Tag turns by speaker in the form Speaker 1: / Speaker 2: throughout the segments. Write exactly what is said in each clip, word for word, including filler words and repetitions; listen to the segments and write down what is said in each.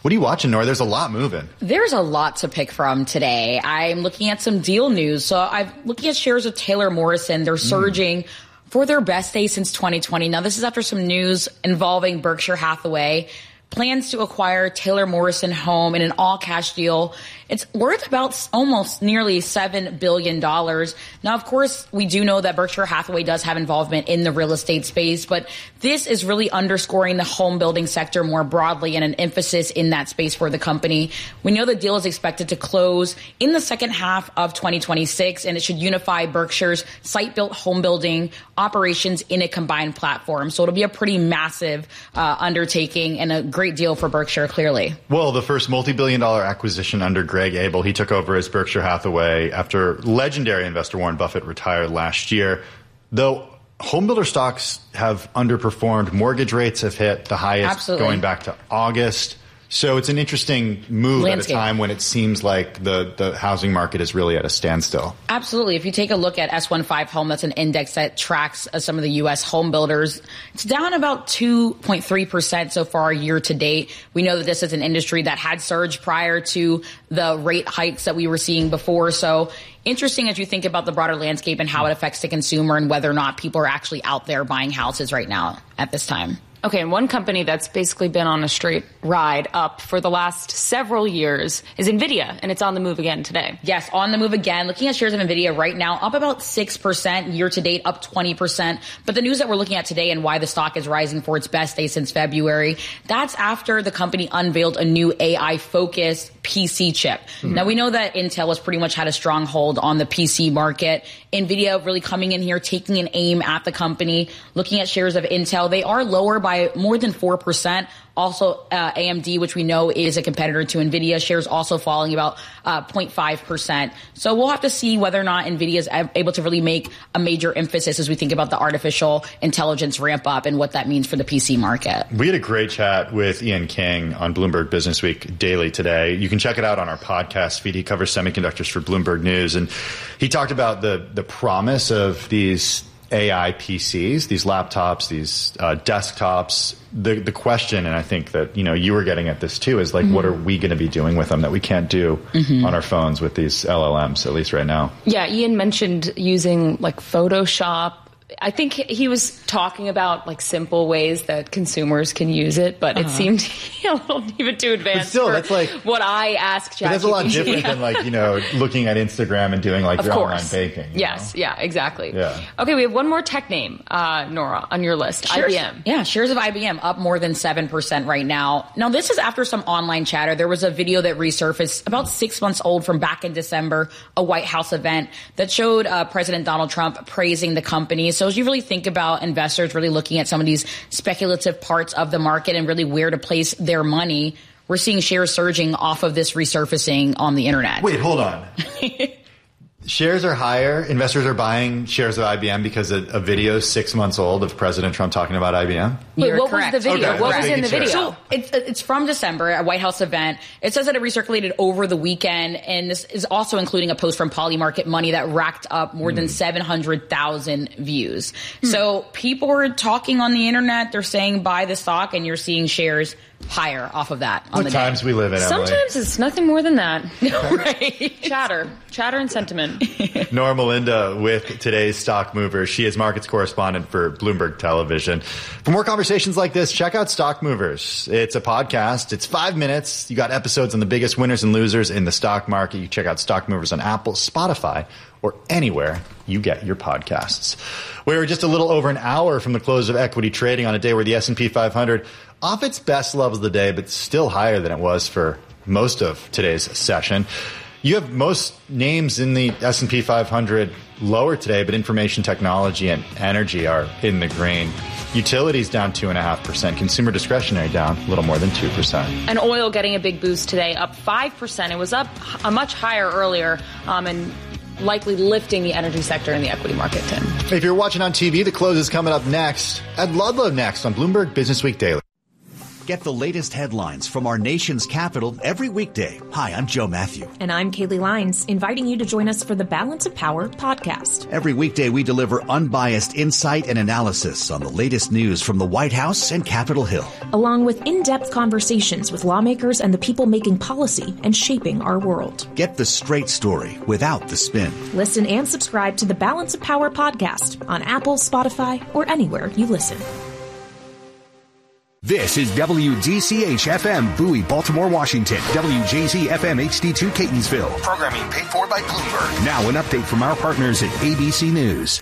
Speaker 1: What are you watching, Nora? There's a lot moving.
Speaker 2: There's a lot to pick from today. I'm looking at some deal news. So I'm looking at shares of Taylor Morrison. They're surging mm. for their best day since twenty twenty. Now, this is after some news involving Berkshire Hathaway. Plans to acquire Taylor Morrison Home in an all-cash deal. It's worth about almost nearly seven billion dollars. Now, of course, we do know that Berkshire Hathaway does have involvement in the real estate space, but this is really underscoring the home building sector more broadly and an emphasis in that space for the company. We know the deal is expected to close in the second half of twenty twenty-six, and it should unify Berkshire's site-built home building operations in a combined platform. So it'll be a pretty massive uh, undertaking and a great deal for Berkshire, clearly.
Speaker 1: Well, the first multi-billion dollar acquisition under Greg Abel. He took over as Berkshire Hathaway after legendary investor Warren Buffett retired last year. Though homebuilder stocks have underperformed, mortgage rates have hit the highest
Speaker 2: Absolutely.
Speaker 1: going back to August. So it's an interesting move Landscape. At a time when it seems like the, the housing market is really at a standstill.
Speaker 2: Absolutely. If you take a look at S fifteen Home, that's an index that tracks uh, some of the U S home builders. It's down about two point three percent so far year to date. We know that this is an industry that had surged prior to the rate hikes that we were seeing before. So interesting as you think about the broader landscape and how it affects the consumer and whether or not people are actually out there buying houses right now at this time.
Speaker 3: Okay, and one company that's basically been on a straight ride up for the last several years is NVIDIA, and it's on the move again today.
Speaker 2: Yes, on the move again. Looking at shares of NVIDIA right now, up about six percent year to date, up twenty percent. But the news that we're looking at today and why the stock is rising for its best day since February, that's after the company unveiled a new A I-focused P C chip. Mm-hmm. Now, we know that Intel has pretty much had a strong hold on the P C market. NVIDIA really coming in here, taking an aim at the company. Looking at shares of Intel, they are lower by more than four percent. Also, uh, A M D, which we know is a competitor to NVIDIA, shares also falling about uh, zero point five percent. So we'll have to see whether or not NVIDIA is able to really make a major emphasis as we think about the artificial intelligence ramp up and what that means for the P C market.
Speaker 1: We had a great chat with Ian King on Bloomberg Business Week Daily today. You can check it out on our podcast feed. He covers semiconductors for Bloomberg News. And he talked about the, the promise of these A I P Cs, these laptops, these uh, desktops. The the question, and I think that, you know, you were getting at this too, is like, mm-hmm. what are we going to be doing with them that we can't do mm-hmm. on our phones with these L L Ms, at least right now?
Speaker 3: Yeah, Ian mentioned using like Photoshop. I think he was talking about like simple ways that consumers can use it, but uh-huh. it seemed a little even too advanced.
Speaker 1: But still,
Speaker 3: for
Speaker 1: that's like
Speaker 3: what I ask ChatGPT.
Speaker 1: That's a lot different
Speaker 3: yeah.
Speaker 1: than like, you know, looking at Instagram and doing like
Speaker 3: of
Speaker 1: your
Speaker 3: course.
Speaker 1: online baking.
Speaker 3: Yes,
Speaker 1: know?
Speaker 3: yeah, exactly.
Speaker 1: Yeah.
Speaker 3: Okay, we have one more tech name, uh, Nora, on your list,
Speaker 2: shares,
Speaker 3: I B M.
Speaker 2: Yeah, shares of I B M up more than seven percent right now. Now, this is after some online chatter. There was a video that resurfaced about six months old from back in December, a White House event that showed uh, President Donald Trump praising the company. So as you really think about investors really looking at some of these speculative parts of the market and really where to place their money, we're seeing shares surging off of this resurfacing on the internet.
Speaker 1: Wait, hold on. Shares are higher. Investors are buying shares of I B M because a, a video six months old of President Trump talking about I B M.
Speaker 3: Wait,
Speaker 2: You're
Speaker 3: what
Speaker 2: correct.
Speaker 3: was the video?
Speaker 1: Okay,
Speaker 3: what was in the
Speaker 1: sure.
Speaker 3: video?
Speaker 2: So it's, it's from December, a White House event. It says that it recirculated over the weekend, and this is also including a post from Polymarket Money that racked up more mm. than seven hundred thousand views. Mm. So people are talking on the internet. They're saying buy the stock, and you're seeing shares higher off of that. On
Speaker 1: what
Speaker 2: the
Speaker 1: times
Speaker 2: day.
Speaker 1: we live in, Emily.
Speaker 3: Sometimes it's nothing more than that.
Speaker 2: Right.
Speaker 3: Chatter. Chatter and sentiment.
Speaker 1: Nora Melinda with today's Stock Movers. She is markets correspondent for Bloomberg Television. For more conversations like this, check out Stock Movers. It's a podcast. It's five minutes. You got episodes on the biggest winners and losers in the stock market. You check out Stock Movers on Apple, Spotify, or anywhere you get your podcasts. We were just a little over an hour from the close of equity trading on a day where the S and P five hundred off its best levels of the day, but still higher than it was for most of today's session. You have most names in the S and P five hundred lower today, but information technology and energy are in the green. Utilities down two point five percent. Consumer discretionary down a little more than two percent.
Speaker 3: And oil getting a big boost today, up five percent. It was up a much higher earlier, um, and likely lifting the energy sector in the equity market, Tim.
Speaker 1: If you're watching on T V, the close is coming up next. Ed Ludlow next on Bloomberg Business Week Daily.
Speaker 4: Get the latest headlines from our nation's capital every weekday. Hi, I'm Joe Matthew.
Speaker 5: And I'm Kaylee Lyons, inviting you to join us for the Balance of Power podcast.
Speaker 4: Every weekday, we deliver unbiased insight and analysis on the latest news from the White House and Capitol Hill,
Speaker 5: along with in-depth conversations with lawmakers and the people making policy and shaping our world.
Speaker 4: Get the straight story without the spin.
Speaker 5: Listen and subscribe to the Balance of Power podcast on Apple, Spotify, or anywhere you listen.
Speaker 6: This is W D C H F M, Bowie, Baltimore, Washington. W J Z F M H D two, Catonsville. Programming paid for by Bloomberg. Now an update from our partners at A B C News.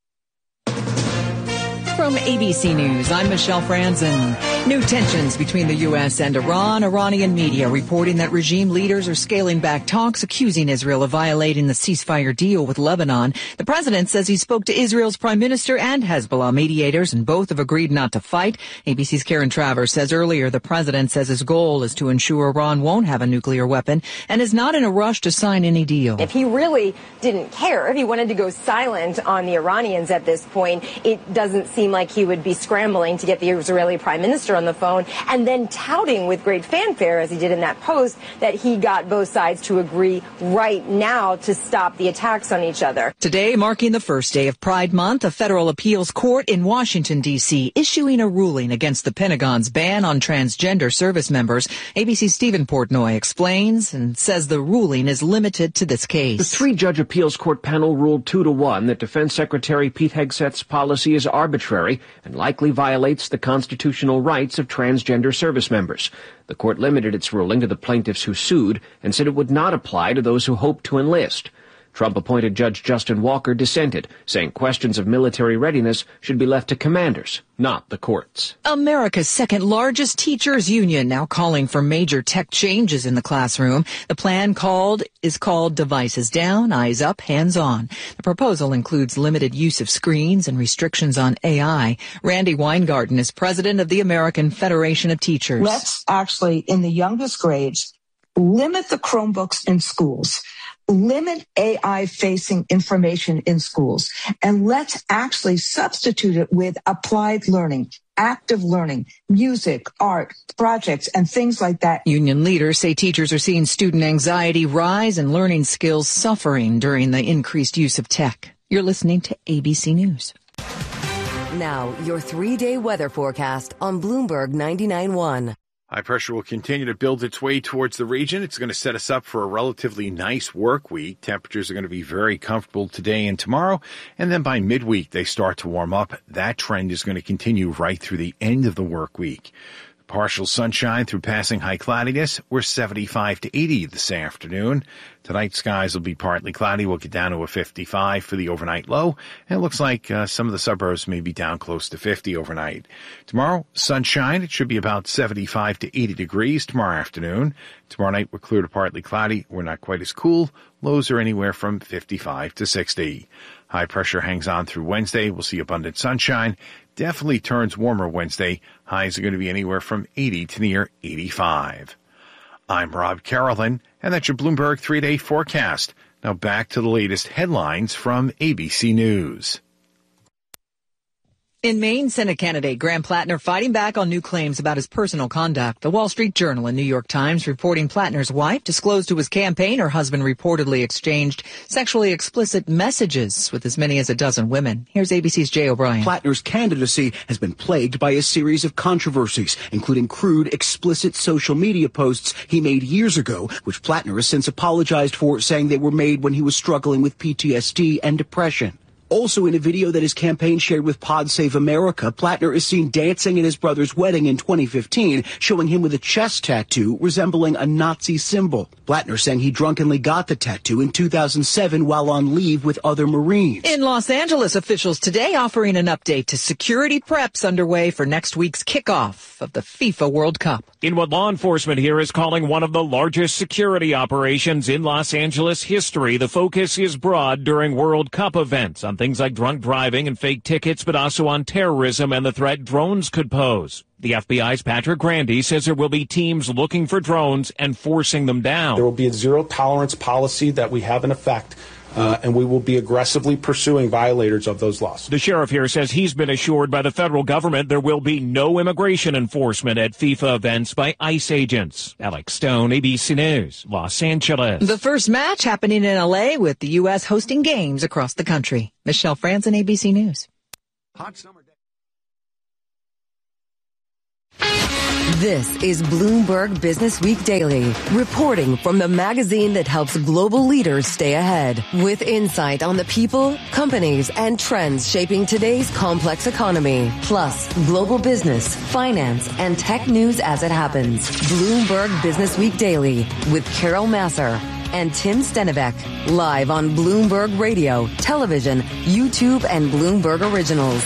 Speaker 7: From A B C News, I'm Michelle Franzen. New tensions between the U S and Iran. Iranian media reporting that regime leaders are scaling back talks, accusing Israel of violating the ceasefire deal with Lebanon. The president says he spoke to Israel's prime minister and Hezbollah mediators, and both have agreed not to fight. A B C's Karen Travers says earlier the president says his goal is to ensure Iran won't have a nuclear weapon and is not in a rush to sign any deal.
Speaker 8: If he really didn't care, if he wanted to go silent on the Iranians at this point, it doesn't seem like he would be scrambling to get the Israeli prime minister on the phone and then touting with great fanfare, as he did in that post, that he got both sides to agree right now to stop the attacks on each other.
Speaker 7: Today, marking the first day of Pride Month, a federal appeals court in Washington, D C issuing a ruling against the Pentagon's ban on transgender service members. A B C's Stephen Portnoy explains and says the ruling is limited to this case.
Speaker 9: The three-judge appeals court panel ruled two to one that Defense Secretary Pete Hegseth's policy is arbitrary and likely violates the constitutional rights of transgender service members. The court limited its ruling to the plaintiffs who sued and said it would not apply to those who hope to enlist. Trump-appointed Judge Justin Walker dissented, saying questions of military readiness should be left to commanders, not the courts.
Speaker 7: America's second largest teachers union now calling for major tech changes in the classroom. The plan called is called Devices Down, Eyes Up, Hands On. The proposal includes limited use of screens and restrictions on A I. Randy Weingarten is president of the American Federation of Teachers.
Speaker 10: Let's actually, in the youngest grades, limit the Chromebooks in schools. Limit A I-facing information in schools, and let's actually substitute it with applied learning, active learning, music, art, projects, and things like that.
Speaker 7: Union leaders say teachers are seeing student anxiety rise and learning skills suffering during the increased use of tech. You're listening to A B C News.
Speaker 11: Now, your three-day weather forecast on Bloomberg ninety-nine point one.
Speaker 12: High pressure will continue to build its way towards the region. It's going to set us up for a relatively nice work week. Temperatures are going to be very comfortable today and tomorrow. And then by midweek, they start to warm up. That trend is going to continue right through the end of the work week. Partial sunshine through passing high cloudiness. We're seventy-five to eighty this afternoon. Tonight, skies will be partly cloudy. We'll get down to a fifty-five for the overnight low. And it looks like uh, some of the suburbs may be down close to fifty overnight. Tomorrow, sunshine. It should be about seventy-five to eighty degrees tomorrow afternoon. Tomorrow night, we're clear to partly cloudy. We're not quite as cool. Lows are anywhere from fifty-five to sixty. High pressure hangs on through Wednesday. We'll see abundant sunshine. Definitely turns warmer Wednesday. Highs are going to be anywhere from eighty to near eighty-five. I'm Rob Carolyn, and that's your Bloomberg three-day forecast. Now back to the latest headlines from A B C News.
Speaker 7: In Maine, Senate candidate Graham Plattner fighting back on new claims about his personal conduct. The Wall Street Journal and New York Times reporting Plattner's wife disclosed to his campaign her husband reportedly exchanged sexually explicit messages with as many as a dozen women. Here's A B C's Jay O'Brien.
Speaker 13: Plattner's candidacy has been plagued by a series of controversies, including crude, explicit social media posts he made years ago, which Plattner has since apologized for, saying they were made when he was struggling with P T S D and depression. Also, in a video that his campaign shared with Pod Save America, Plattner is seen dancing at his brother's wedding in twenty fifteen, showing him with a chest tattoo resembling a Nazi symbol. Plattner saying he drunkenly got the tattoo in two thousand seven while on leave with other Marines.
Speaker 7: In Los Angeles, officials today offering an update to security preps underway for next week's kickoff of the FIFA World Cup.
Speaker 14: In what law enforcement here is calling one of the largest security operations in Los Angeles history, the focus is broad during World Cup events on things like drunk driving and fake tickets, but also on terrorism and the threat drones could pose. The F B I's Patrick Grandy says there will be teams looking for drones and forcing them down.
Speaker 15: There will be a zero tolerance policy that we have in effect uh, and we will be aggressively pursuing violators of those laws.
Speaker 14: The sheriff here says he's been assured by the federal government there will be no immigration enforcement at FIFA events by ICE agents. Alex Stone, A B C News, Los Angeles.
Speaker 7: The first match happening in L A with the U S hosting games across the country. Michelle Franzen, A B C News.
Speaker 6: Hot summer day.
Speaker 11: This is Bloomberg Business Week Daily, reporting from the magazine that helps global leaders stay ahead, with insight on the people, companies, and trends shaping today's complex economy, plus global business, finance, and tech news as it happens. Bloomberg Business Week Daily with Carol Masser and Tim Stenivek, live on Bloomberg Radio, television, YouTube, and Bloomberg Originals.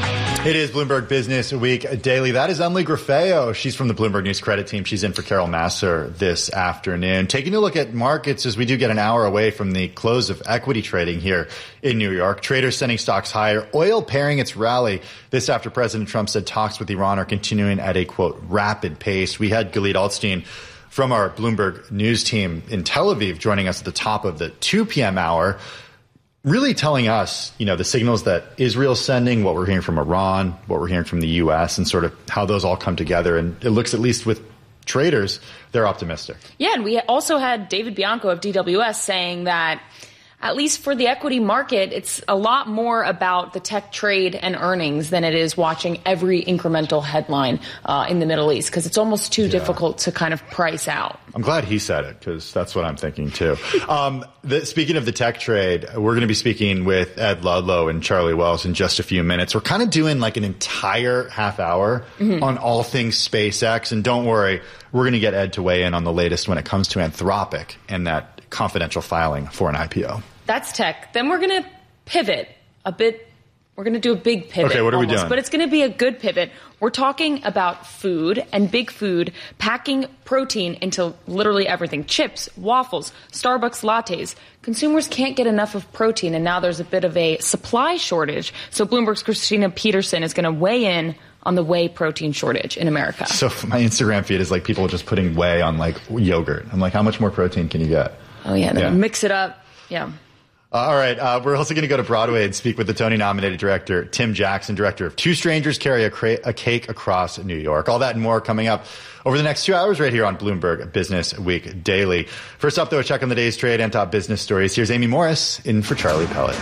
Speaker 1: It is Bloomberg Business Week Daily. That is Emily Grafeo. She's from the Bloomberg News Credit Team. She's in for Carol Masser this afternoon. Taking a look at markets as we do get an hour away from the close of equity trading here in New York. Traders sending stocks higher. Oil pairing its rally. This after President Trump said talks with Iran are continuing at a, quote, rapid pace. We had Galit Altstein from our Bloomberg News team in Tel Aviv joining us at the top of the two p.m. hour, really telling us, you know, the signals that Israel's sending, what we're hearing from Iran, what we're hearing from the U S, and sort of how those all come together. And it looks, at least with traders, they're optimistic.
Speaker 3: Yeah, and we also had David Bianco of D W S saying that, at least for the equity market, it's a lot more about the tech trade and earnings than it is watching every incremental headline uh, in the Middle East, because it's almost too yeah. difficult to kind of price out.
Speaker 1: I'm glad he said it, because that's what I'm thinking, too. um, the, speaking of the tech trade, we're going to be speaking with Ed Ludlow and Charlie Wells in just a few minutes. We're kind of doing like an entire half hour mm-hmm. on all things SpaceX. And don't worry, we're going to get Ed to weigh in on the latest when it comes to Anthropic and that confidential filing for an I P O.
Speaker 3: That's tech. Then we're going to pivot a bit. We're going to do a big pivot.
Speaker 1: Okay, what are
Speaker 3: almost,
Speaker 1: we doing?
Speaker 3: But it's going to be a good pivot. We're talking about food and big food packing protein into literally everything. Chips, waffles, Starbucks lattes. Consumers can't get enough of protein, and now there's a bit of a supply shortage. So Bloomberg's Christina Peterson is going to weigh in on the whey protein shortage in America.
Speaker 1: So my Instagram feed is like people just putting whey on like yogurt. I'm like, how much more protein can you get?
Speaker 3: Oh, yeah. Then yeah. Mix it up. Yeah.
Speaker 1: Uh, all right. Uh, we're also going to go to Broadway and speak with the Tony-nominated director, Tim Jackson, director of Two Strangers Carry a, Cra- a Cake Across New York. All that and more coming up over the next two hours right here on Bloomberg Business Week Daily. First up, though, a check on the day's trade and top business stories. Here's Amy Morris in for Charlie Pellet.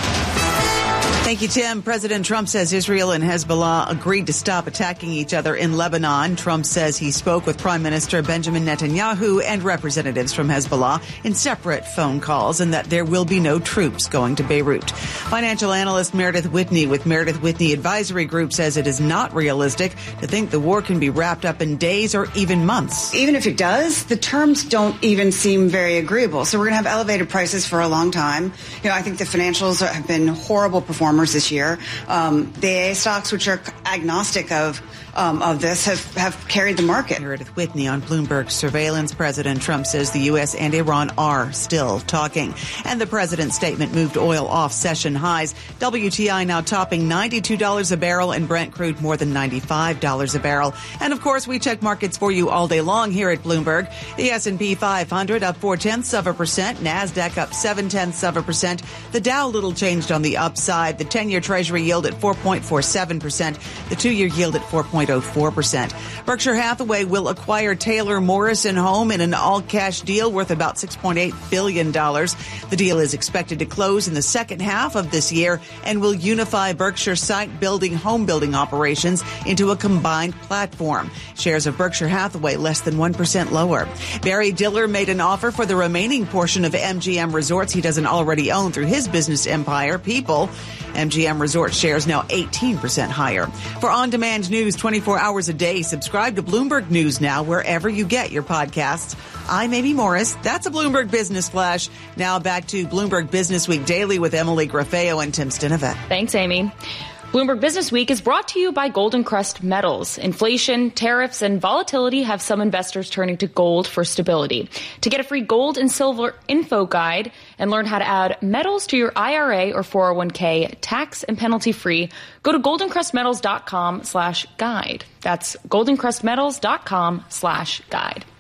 Speaker 16: Thank you, Tim. President Trump says Israel and Hezbollah agreed to stop attacking each other in Lebanon. Trump says he spoke with Prime Minister Benjamin Netanyahu and representatives from Hezbollah in separate phone calls, and that there will be no troops going to Beirut. Financial analyst Meredith Whitney with Meredith Whitney Advisory Group says it is not realistic to think the war can be wrapped up in days or even months.
Speaker 17: Even if it does, the terms don't even seem very agreeable. So we're going to have elevated prices for a long time. You know, I think the financials have been horrible performers this year. Um, the A A stocks, which are agnostic of um, of this, have, have carried the market.
Speaker 16: Meredith Whitney on Bloomberg Surveillance. President Trump says the U S and Iran are still talking. And the president's statement moved oil off session highs. W T I now topping ninety-two dollars a barrel and Brent crude more than ninety-five dollars a barrel. And of course, we check markets for you all day long here at Bloomberg. The S and P five hundred up four tenths of a percent. NASDAQ up seven tenths of a percent. The Dow little changed on the upside. The ten-year Treasury yield at four point four seven percent. The two-year yield at four point oh four percent. Berkshire Hathaway will acquire Taylor Morrison Home in an all-cash deal worth about six point eight billion dollars. The deal is expected to close in the second half of this year and will unify Berkshire site building home building operations into a combined platform. Shares of Berkshire Hathaway less than one percent lower. Barry Diller made an offer for the remaining portion of M G M Resorts he doesn't already own through his business empire, People. M G M Resort shares now eighteen percent higher. For on-demand news twenty-four hours a day, subscribe to Bloomberg News Now wherever you get your podcasts. I'm Amy Morris. That's a Bloomberg Business Flash. Now back to Bloomberg Business Week Daily with Emily Grafeo and Tim Stenivek.
Speaker 3: Thanks, Amy. Bloomberg Business Week is brought to you by Golden Crest Metals. Inflation, tariffs, and volatility have some investors turning to gold for stability. To get a free gold and silver info guide and learn how to add metals to your I R A or four oh one k tax and penalty free, go to goldencrestmetals.com slash guide. That's goldencrestmetals.com slash guide.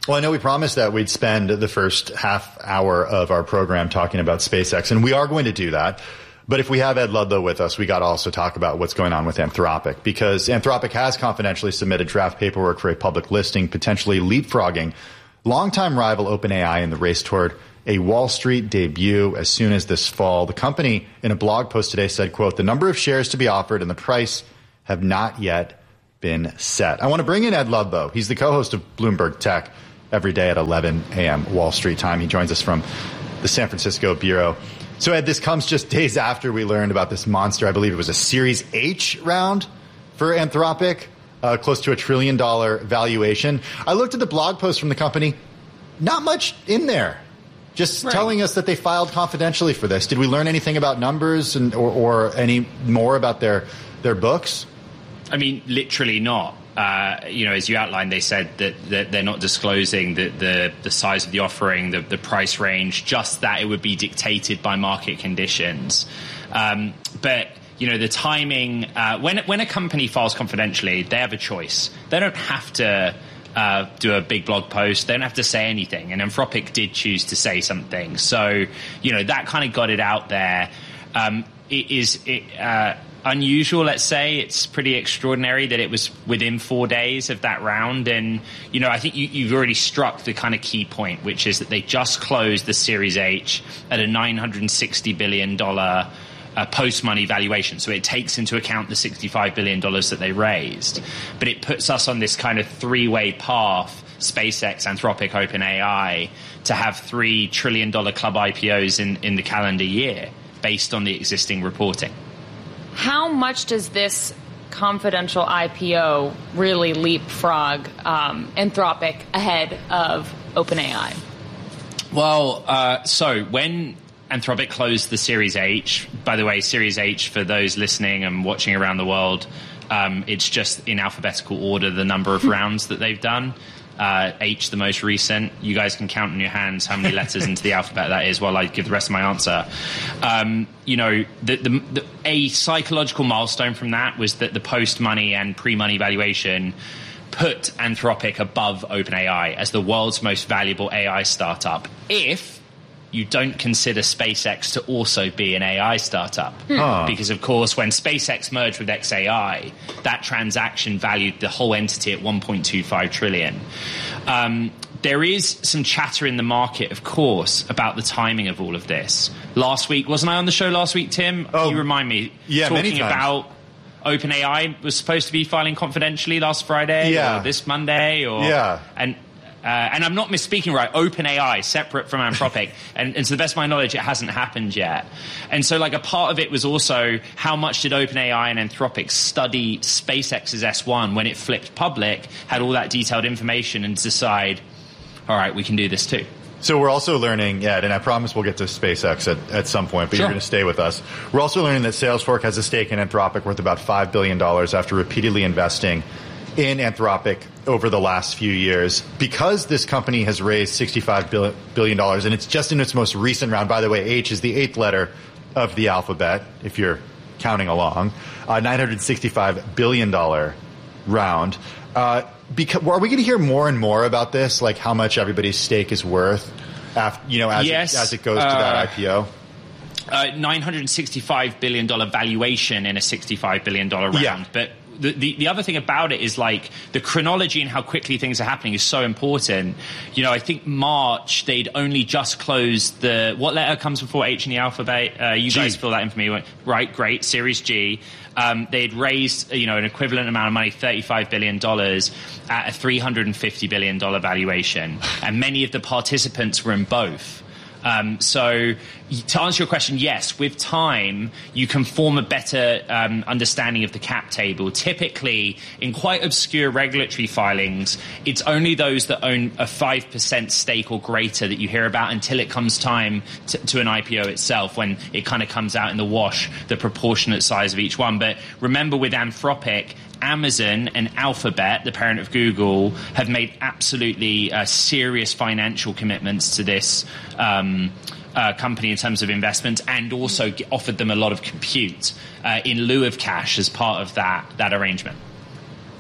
Speaker 1: Well, I know we promised that we'd spend the first half hour of our program talking about SpaceX, and we are going to do that. But if we have Ed Ludlow with us, we got to also talk about what's going on with Anthropic, because Anthropic has confidentially submitted draft paperwork for a public listing, potentially leapfrogging longtime rival OpenAI in the race toward a Wall Street debut as soon as this fall. The company, in a blog post today, said, quote, "The number of shares to be offered and the price have not yet been set." I want to bring in Ed Ludlow. He's the co-host of Bloomberg Tech every day at eleven a.m. Wall Street time. He joins us from the San Francisco bureau. So, Ed, this comes just days after we learned about this monster. I believe it was a Series H round for Anthropic, uh, close to a trillion dollar valuation. I looked at the blog post from the company. Not much in there. Just right. telling us that they filed confidentially for this. Did we learn anything about numbers and or, or any more about their their books?
Speaker 18: I mean, literally not. Uh, you know, as you outlined, they said that, that they're not disclosing the, the, the size of the offering, the, the price range, just that it would be dictated by market conditions. Um, but, you know, the timing, uh, when, when a company files confidentially, they have a choice. They don't have to uh, do a big blog post. They don't have to say anything. And Anthropic did choose to say something. So, you know, that kind of got it out there. Um, it is... It, uh, unusual, let's say. It's pretty extraordinary that it was within four days of that round. And, you know, I think you, you've already struck the kind of key point, which is that they just closed the Series H at a nine hundred sixty billion dollars uh, post-money valuation. So it takes into account the sixty-five billion dollars that they raised. But it puts us on this kind of three-way path, SpaceX, Anthropic, OpenAI, to have three trillion dollars club I P Os in, in the calendar year based on the existing reporting.
Speaker 3: How much does this confidential I P O really leapfrog um, Anthropic ahead of OpenAI?
Speaker 18: Well, uh, so when Anthropic closed the Series H, by the way, Series H, for those listening and watching around the world, um, it's just in alphabetical order the number of rounds that they've done. Uh, H, the most recent. You guys can count on your hands how many letters into the alphabet that is while I give the rest of my answer. Um, you know, the, the, the, a psychological milestone from that was that the post-money and pre-money valuation put Anthropic above OpenAI as the world's most valuable A I startup, if you don't consider SpaceX to also be an A I startup. Hmm. Because, of course, when SpaceX merged with X A I, that transaction valued the whole entity at one point two five trillion dollars. Um, there is some chatter in the market, of course, about the timing of all of this. Last week, wasn't I on the show last week, Tim? Oh, you remind me.
Speaker 1: Yeah,
Speaker 18: talking
Speaker 1: many times.
Speaker 18: about OpenAI was supposed to be filing confidentially last Friday,
Speaker 1: yeah.
Speaker 18: or this Monday, or
Speaker 1: yeah,
Speaker 18: and. Uh, and I'm not misspeaking, right? OpenAI, separate from Anthropic. and, and to the best of my knowledge, it hasn't happened yet. And so, like, a part of it was also how much did OpenAI and Anthropic study SpaceX's S one when it flipped public, had all that detailed information, and decide, all right, we can do this too.
Speaker 1: So we're also learning, yeah, and I promise we'll get to SpaceX at, at some point, but sure. You're going to stay with us. We're also learning that Salesforce has a stake in Anthropic worth about five billion dollars after repeatedly investing in Anthropic over the last few years. Because this company has raised sixty-five billion dollars, and it's just in its most recent round. By the way, H is the eighth letter of the alphabet, if you're counting along. Uh, nine hundred sixty-five billion dollars round. Uh, because, are we going to hear more and more about this, like how much everybody's stake is worth, after, you know, as,
Speaker 18: yes,
Speaker 1: it, as it goes uh, to that I P O?
Speaker 18: Uh, nine hundred sixty-five billion dollars valuation in a sixty-five billion dollars round.
Speaker 1: Yeah.
Speaker 18: But The, the, the other thing about it is, like, the chronology and how quickly things are happening is so important. You know, I think March, they'd only just closed the... What letter comes before H in the alphabet? Uh, you
Speaker 1: G.
Speaker 18: guys fill that in for me. Right, great. Series G. Um, they'd raised, you know, an equivalent amount of money, thirty-five billion dollars, at a three hundred fifty billion dollars valuation. And many of the participants were in both. Um, so to answer your question, yes, with time, you can form a better um, understanding of the cap table. Typically, in quite obscure regulatory filings, it's only those that own a five percent stake or greater that you hear about until it comes time to, to an I P O itself, when it kind of comes out in the wash, the proportionate size of each one. But remember, with Anthropic, Amazon and Alphabet, the parent of Google, have made absolutely uh, serious financial commitments to this um, uh, company in terms of investment, and also offered them a lot of compute uh, in lieu of cash as part of that that arrangement.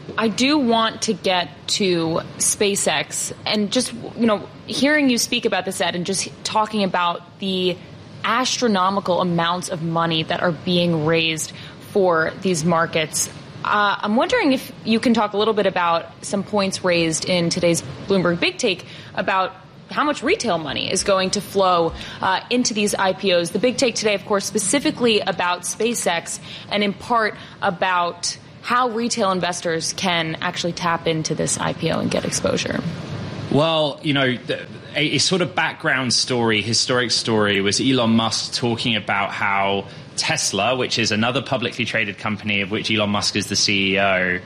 Speaker 3: I do want to get to SpaceX and just, you know, hearing you speak about this, Ed, and just talking about the astronomical amounts of money that are being raised for these markets. Uh, I'm wondering if you can talk a little bit about some points raised in today's Bloomberg Big Take about how much retail money is going to flow uh, into these I P Os. The Big Take today, of course, specifically about SpaceX and in part about how retail investors can actually tap into this I P O and get exposure.
Speaker 18: Well, you know, the, a, a sort of background story, historic story, was Elon Musk talking about how Tesla, which is another publicly traded company of which Elon Musk is the C E O,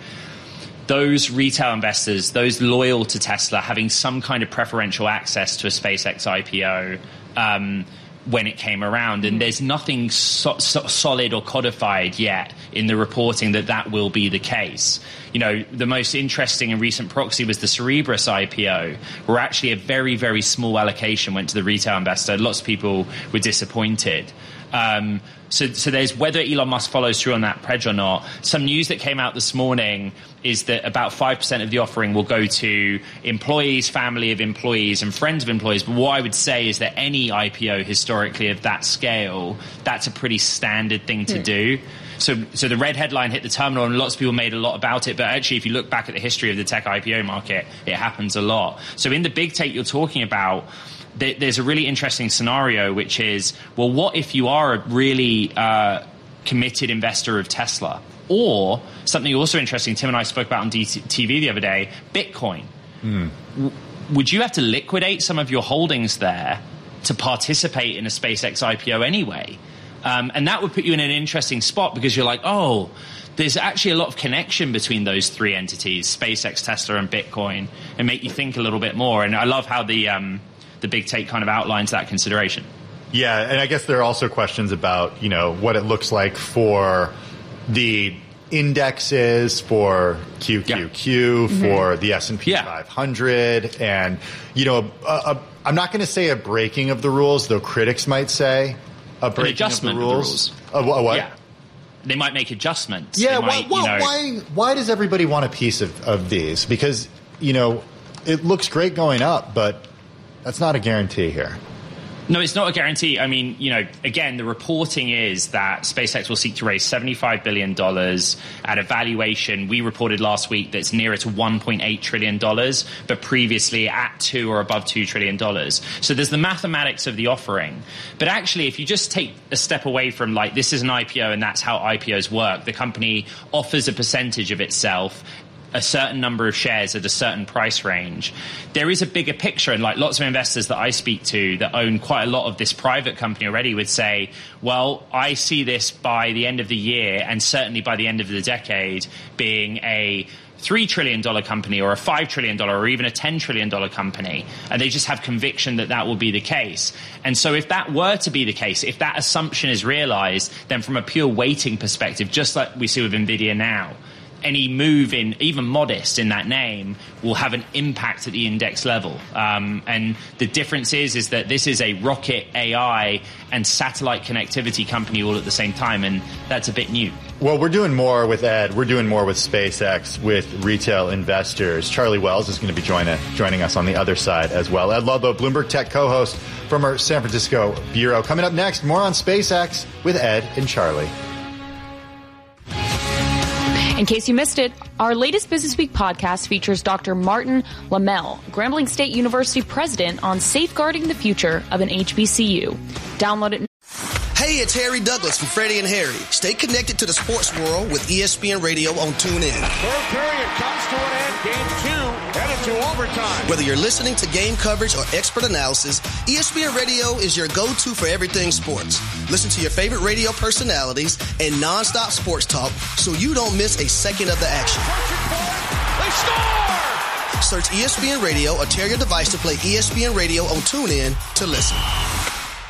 Speaker 18: those retail investors, those loyal to Tesla, having some kind of preferential access to a SpaceX I P O um, when it came around. And there's nothing so, so solid or codified yet in the reporting that that will be the case. You know, the most interesting and recent proxy was the Cerebras I P O, where actually a very, very small allocation went to the retail investor. Lots of people were disappointed. Um, so, so there's whether Elon Musk follows through on that pledge or not. Some news that came out this morning is that about five percent of the offering will go to employees, family of employees, and friends of employees. But what I would say is that any I P O historically of that scale, that's a pretty standard thing to hmm. do. So, so the red headline hit the terminal, and lots of people made a lot about it. But actually, if you look back at the history of the tech I P O market, it happens a lot. So in the Big Take you're talking about, there's a really interesting scenario, which is, well, what if you are a really uh, committed investor of Tesla? Or something also interesting, Tim and I spoke about on D T V the other day, Bitcoin. Mm. W- would you have to liquidate some of your holdings there to participate in a SpaceX I P O anyway? Um, and that would put you in an interesting spot, because you're like, oh, there's actually a lot of connection between those three entities, SpaceX, Tesla, and Bitcoin, and make you think a little bit more. And I love how the... Um, the Big Take kind of outlines that consideration.
Speaker 1: Yeah, and I guess there are also questions about, you know, what it looks like for the indexes, for Q Q Q, yeah. for mm-hmm. the S and P yeah. five hundred, and, you know, a, a, I'm not going to say a breaking of the rules, though critics might say a breaking
Speaker 18: An adjustment
Speaker 1: of the rules.
Speaker 18: Of the rules.
Speaker 1: Uh, what? what?
Speaker 18: Yeah. They might make adjustments.
Speaker 1: Yeah,
Speaker 18: they might,
Speaker 1: why,
Speaker 18: you know,
Speaker 1: why, why does everybody want a piece of, of these? Because, you know, it looks great going up, but that's not a guarantee here.
Speaker 18: No, it's not a guarantee. I mean, you know, again, the reporting is that SpaceX will seek to raise seventy-five billion dollars at a valuation we reported last week that's nearer to one point eight trillion dollars, but previously at two or above two trillion dollars. So there's the mathematics of the offering. But actually, if you just take a step away from, like, this is an I P O and that's how I P Os work, the company offers a percentage of itself, a certain number of shares at a certain price range. There is a bigger picture, and like lots of investors that I speak to that own quite a lot of this private company already would say, well, I see this by the end of the year and certainly by the end of the decade being a three trillion dollars company or a five trillion dollars or even a ten trillion dollars company. And they just have conviction that that will be the case. And so if that were to be the case, if that assumption is realized, then from a pure weighting perspective, just like we see with NVIDIA now, any move in, even modest in that name, will have an impact at the index level. Um, and the difference is, is that this is a rocket, A I, and satellite connectivity company all at the same time, and that's a bit new.
Speaker 1: Well, we're doing more with Ed. We're doing more with SpaceX, with retail investors. Charlie Wells is going to be joining joining us on the other side as well. Ed Ludlow, Bloomberg Tech co-host from our San Francisco bureau. Coming up next, more on SpaceX with Ed and Charlie.
Speaker 3: In case you missed it, our latest Business Week podcast features Doctor Martin Lamel, Grambling State University president, on safeguarding the future of an H B C U. Download it.
Speaker 19: Hey, it's Harry Douglas from Freddie and Harry. Stay connected to the sports world with E S P N Radio on TuneIn.
Speaker 20: Third period comes to an end. Game two headed to overtime.
Speaker 19: Whether you're listening to game coverage or expert analysis, E S P N Radio is your go-to for everything sports. Listen to your favorite radio personalities and nonstop sports talk so you don't miss a second of the action.
Speaker 20: They score!
Speaker 19: Search E S P N Radio or tear your device to play E S P N Radio on TuneIn to listen.